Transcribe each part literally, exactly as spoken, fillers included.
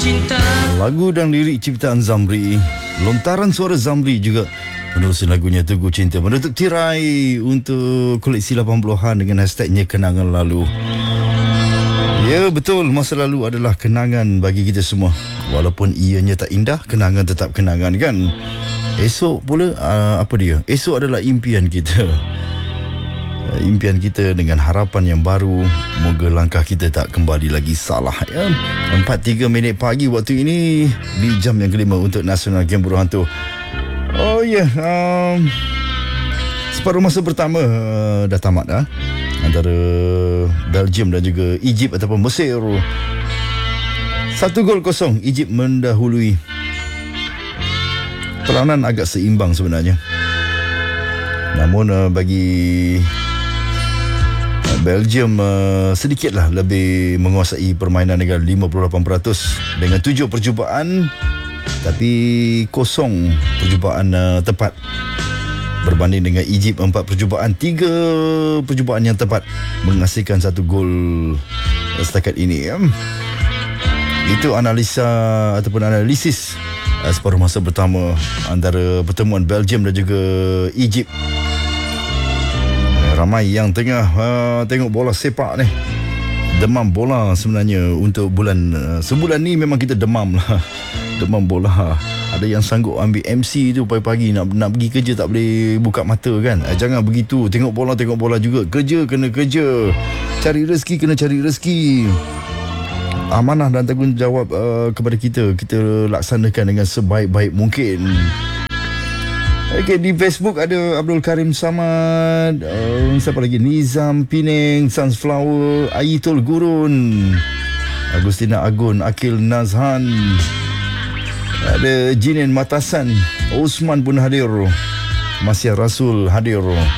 Lagu dan lirik ciptaan Zamri, lontaran suara Zamri juga menerusi lagunya Teguh Cinta menutup tirai untuk koleksi lapan puluhan dengan hashtagnya Kenangan Lalu. Ya betul, masa lalu adalah kenangan bagi kita semua. Walaupun ianya tak indah, kenangan tetap kenangan kan. Esok pula uh, apa dia? Esok adalah impian kita. Impian kita dengan harapan yang baru. Moga langkah kita tak kembali lagi salah ya. empat tiga minit pagi waktu ini di jam yang kelima untuk Nasional Game Buruh Hantu. Oh ya, yeah, um, separuh masa pertama uh, dah tamat dah antara Belgium dan juga Egypt ataupun Mesir. Satu gol kosong Egypt mendahului. Perlawanan agak seimbang sebenarnya. Namun uh, bagi Belgium uh, sedikitlah lebih menguasai permainan dengan lima puluh lapan peratus dengan tujuh percubaan tapi kosong percubaan uh, tepat berbanding dengan Egypt empat percubaan tiga percubaan yang tepat menghasilkan satu gol setakat ini ya. Itu analisa ataupun analisis uh, separuh masa pertama antara pertemuan Belgium dan juga Egypt. Ramai yang tengah uh, tengok bola sepak ni, demam bola sebenarnya untuk bulan uh, sebulan ni memang kita demam lah. Demam bola. Ada yang sanggup ambil M C tu pagi-pagi nak nak pergi kerja tak boleh buka mata kan. Uh, jangan begitu. Tengok bola tengok bola juga. Kerja kena kerja. Cari rezeki kena cari rezeki. Amanah dan tanggungjawab uh, kepada kita kita laksanakan dengan sebaik-baik mungkin. Okey, di Facebook ada Abdul Karim Samad, uh, siapa lagi? Nizam Pineng, Sunflower, Aitul Gurun, Agustina Agun, Akil Nazhan, ada Jinin Matasan, Osman pun hadir, Masya Rasul hadir,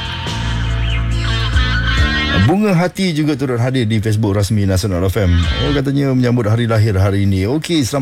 Bunga Hati juga turut hadir di Facebook rasmi Nasional F M. Oh, katanya menyambut hari lahir hari ini. Okey, selamat